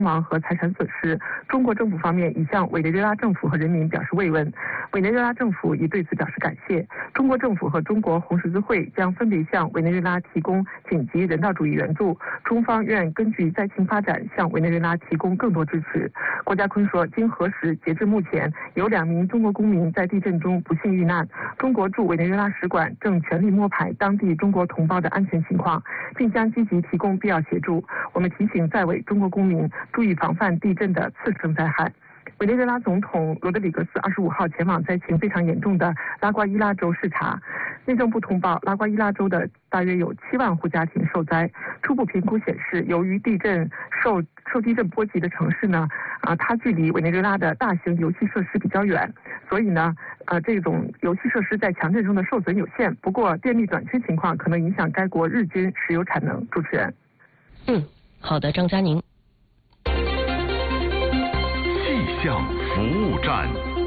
亡和财产损失。中国政府方面已向委内瑞拉政府和人民表示慰问，委内瑞拉政府已对此表示感谢。中国政府和中国红十字会将分别向委内瑞拉提供紧急人道主义援助，中方愿根据灾情发展向委内瑞拉提供更多支持。郭家坤说，经核实，截至目前有2名中国公民在地震中不幸遇难。中国驻委内瑞拉使馆正全力摸排当地中国同胞的安全情况，并将积极提供必要协助。我们提醒在委中国公民注意防范地震的次生灾害。委内瑞拉总统罗德里格斯25号前往灾情非常严重的拉瓜伊拉州视察。内政部通报，拉瓜伊拉州的大约有7万户家庭受灾。初步评估显示，由于地震受地震波及的城市呢，它距离委内瑞拉的大型油气设施比较远，所以呢，这种油气设施在强震中的受损有限。不过，电力短缺情况可能影响该国日均石油产能。主持人。 好的，张佳宁。 气象服务站。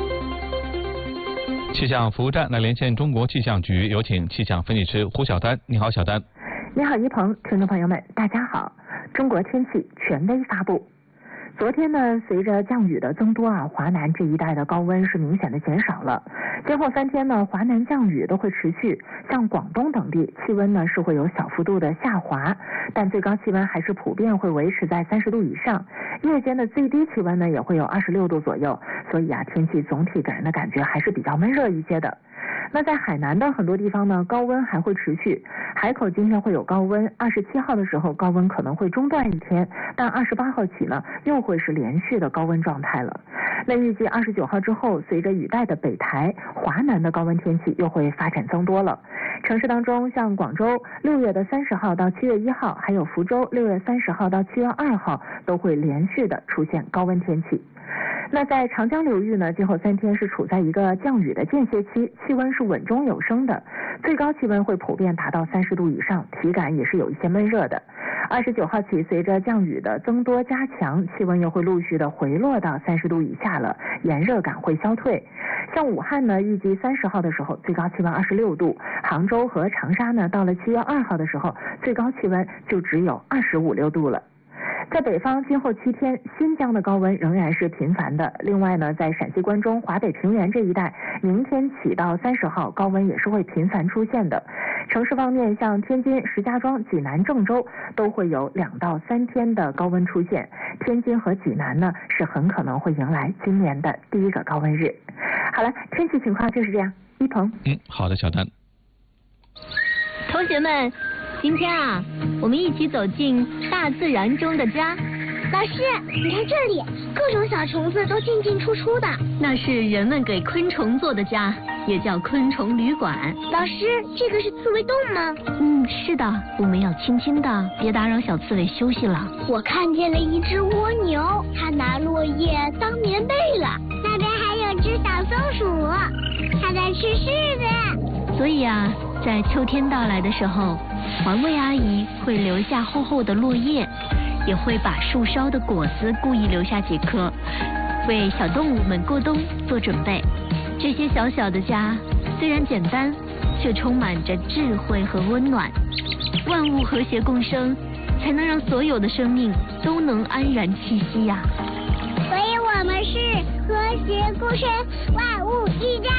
气象服务站来连线中国气象局，有请气象分析师胡晓丹。你好，小丹。 你好，一鹏，听众朋友们，大家好。中国天气权威发布。昨天呢，随着降雨的增多华南这一带的高温是明显的减少了。今后3天呢，华南降雨都会持续，像广东等地气温呢是会有小幅度的下滑，但最高气温还是普遍会维持在30度以上，夜间的最低气温呢也会有26度左右，所以天气总体给人的感觉还是比较闷热一些的。那在海南的很多地方呢，高温还会持续。海口今天会有高温，27号的时候高温可能会中断1天，但28号起呢又会是连续的高温状态了。那预计29号之后，随着雨带的北抬，华南的高温天气又会发展增多了。城市当中，像广州6月的30号到7月1号，还有福州6月30号到7月2号，都会连续的出现高温天气。那在长江流域呢，今后3天是处在一个降雨的间歇期，气温是稳中有升的，最高气温会普遍达到30度以上，体感也是有一些闷热的。29号起，随着降雨的增多加强，气温又会陆续的回落到30度以下了，炎热感会消退。像武汉呢，预计30号的时候最高气温26度，杭州和长沙呢，到了7月2号的时候，最高气温就只有25、6度了。在北方，今后7天，新疆的高温仍然是频繁的。另外呢，在陕西关中、华北平原这一带，明天起到30号，高温也是会频繁出现的。城市方面，像天津、石家庄、济南、郑州都会有2到3天的高温出现。天津和济南呢，是很可能会迎来今年的第1个高温日。好了，天气情况就是这样。一鹏。 好的，小丹。 同学们，今天我们一起走进大自然中的家。 老师，你看这里，各种小虫子都进进出出的。 那是人们给昆虫做的家，也叫昆虫旅馆。 老师，这个是刺猬洞吗？ 是的，我们要轻轻的，别打扰小刺猬休息了。 我看见了一只蜗牛，它拿落叶当棉被了。那边还有只小松鼠，它在吃柿子。 所以在秋天到来的时候，环卫阿姨会留下厚厚的落叶，也会把树梢的果子故意留下几颗，为小动物们过冬做准备。这些小小的家虽然简单，却充满着智慧和温暖。万物和谐共生，才能让所有的生命都能安然栖息呀。 所以我们是和谐共生，万物一家。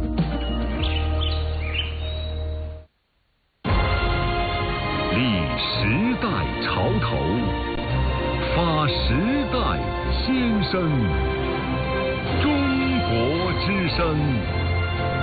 立时代潮头，发时代先声，中国之声。